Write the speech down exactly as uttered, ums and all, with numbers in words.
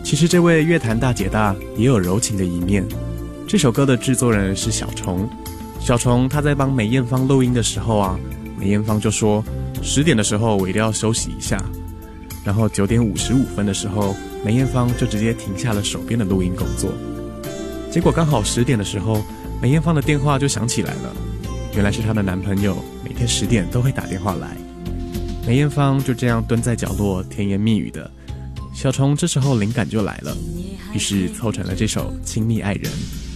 其实这位乐坛大姐大也有柔情的一面。这首歌的制作人是小虫，小虫他在帮梅艳芳录音的时候啊，梅艳芳就说十点的时候我一定要休息一下，然后九点五十五分的时候，梅艳芳就直接停下了手边的录音工作。结果刚好十点的时候，梅艳芳的电话就响起来了，原来是她的男朋友每天十点都会打电话来。梅艳芳就这样蹲在角落甜言蜜语的，小虫这时候灵感就来了，于是凑成了这首《亲密爱人》。